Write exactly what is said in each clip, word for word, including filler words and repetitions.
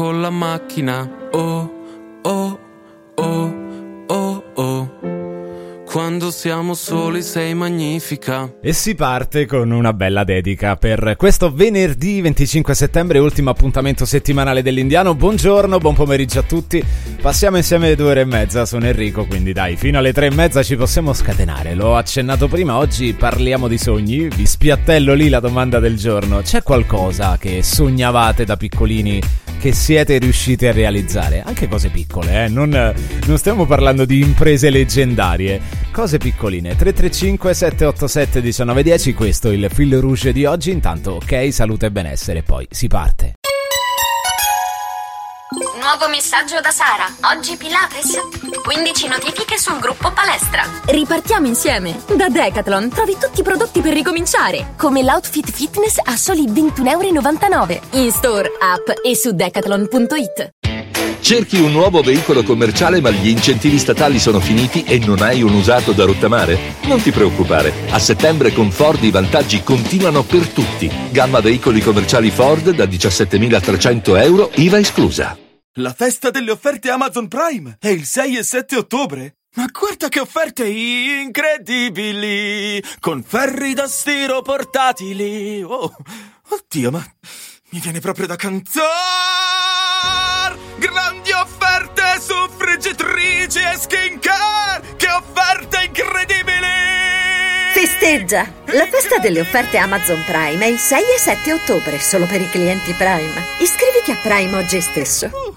con la macchina, oh, oh, oh, oh, oh. Quando siamo soli sei magnifica. E si parte con una bella dedica per questo venerdì venticinque settembre, ultimo appuntamento settimanale dell'Indiano. Buongiorno, buon pomeriggio a tutti. Passiamo insieme due ore e mezza, sono Enrico, quindi dai, fino alle tre e mezza ci possiamo scatenare. L'ho accennato prima, oggi parliamo di sogni. Vi spiattello lì la domanda del giorno. C'è qualcosa che sognavate da piccolini che siete riusciti a realizzare? Anche cose piccole, eh? Non, non stiamo parlando di imprese leggendarie. Cose piccoline. Tre tre cinque sette otto sette uno nove uno zero. Questo è il fil rouge di oggi. Intanto, ok, salute e benessere. Poi si parte. Nuovo messaggio da Sara. Oggi Pilates. quindici notifiche sul gruppo palestra. Ripartiamo insieme. Da Decathlon trovi tutti i prodotti per ricominciare, come l'outfit fitness a soli ventuno e novantanove euro. In store, app e su decathlon punto it. Cerchi un nuovo veicolo commerciale ma gli incentivi statali sono finiti e non hai un usato da rottamare? Non ti preoccupare, a settembre con Ford i vantaggi continuano per tutti. Gamma veicoli commerciali Ford da diciassettemilatrecento euro, I V A esclusa. La festa delle offerte Amazon Prime è il sei e sette ottobre. Ma guarda che offerte incredibili! Con ferri da stiro portatili. Oh, oddio, ma mi viene proprio da cantare! Grandi offerte su friggitrici e skincare! Che offerte incredibili! Festeggia! La festa delle offerte Amazon Prime è il sei e sette ottobre, solo per i clienti Prime. Iscriviti a Prime oggi stesso. Uh.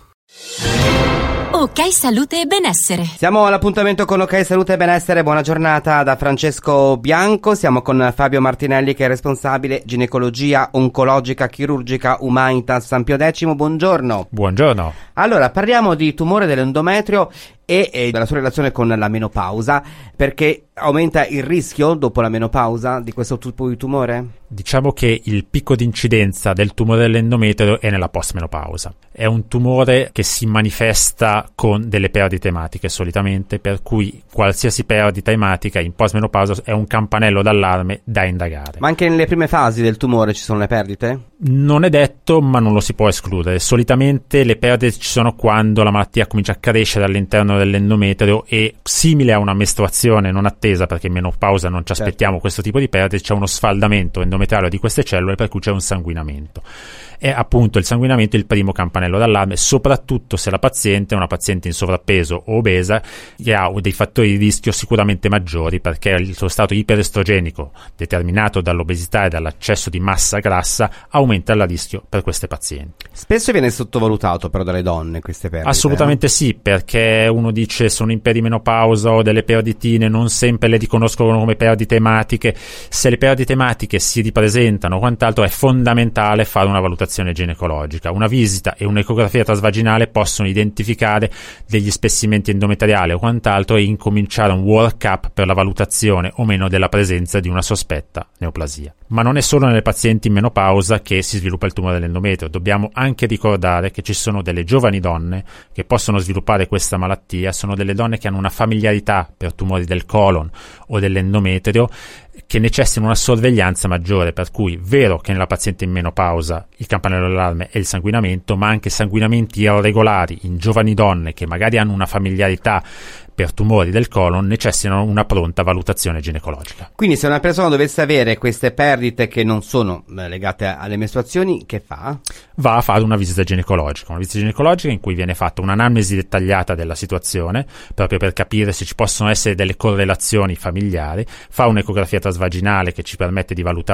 Ok Salute e Benessere. Siamo all'appuntamento con Ok Salute e Benessere. Buona giornata da Francesco Bianco. Siamo con Fabio Martinelli, che è responsabile ginecologia oncologica chirurgica Humanitas San Pio X. Buongiorno. Buongiorno. Allora, parliamo di tumore dell'endometrio e, e della sua relazione con la menopausa, perché aumenta il rischio dopo la menopausa di questo tipo di tumore? Diciamo che il picco di incidenza del tumore dell'endometrio è nella postmenopausa. È un tumore che si manifesta con delle perdite ematiche solitamente, per cui qualsiasi perdita ematica in postmenopausa è un campanello d'allarme da indagare. Ma anche nelle prime fasi del tumore ci sono le perdite? Non è detto, ma non lo si può escludere. Solitamente le perdite ci sono quando la malattia comincia a crescere all'interno dell'endometrio e, simile a una mestruazione non attesa, perché in menopausa non ci aspettiamo certo. questo tipo di perdite, c'è uno sfaldamento endometriale di queste cellule, per cui c'è un sanguinamento. È appunto il sanguinamento il primo campanello d'allarme, soprattutto se la paziente è una paziente in sovrappeso o obesa che ha dei fattori di rischio sicuramente maggiori, perché il suo stato iperestrogenico determinato dall'obesità e dall'eccesso di massa grassa aumenta il rischio per queste pazienti. Spesso viene sottovalutato però dalle donne queste perdite. Assolutamente eh? sì, perché uno dice sono in perimenopausa o delle perditine, non sempre le riconoscono come perdite ematiche. Se le perdite ematiche si ripresentano o quant'altro, è fondamentale fare una valutazione ginecologica. Una visita e un'ecografia trasvaginale possono identificare degli spessimenti endometriali o quant'altro e incominciare un work-up per la valutazione o meno della presenza di una sospetta neoplasia. Ma non è solo nelle pazienti in menopausa che si sviluppa il tumore dell'endometrio. Dobbiamo anche ricordare che ci sono delle giovani donne che possono sviluppare questa malattia, sono delle donne che hanno una familiarità per tumori del colon o dell'endometrio, che necessitano una sorveglianza maggiore, per cui vero che nella paziente in menopausa il campanello d'allarme è il sanguinamento, ma anche sanguinamenti irregolari in giovani donne che magari hanno una familiarità per tumori del colon necessitano una pronta valutazione ginecologica. Quindi se una persona dovesse avere queste perdite che non sono legate alle mestruazioni, che fa? Va a fare una visita ginecologica, una visita ginecologica in cui viene fatta un'anamnesi dettagliata della situazione, proprio per capire se ci possono essere delle correlazioni familiari, fa un'ecografia trasvaginale che ci permette di valutare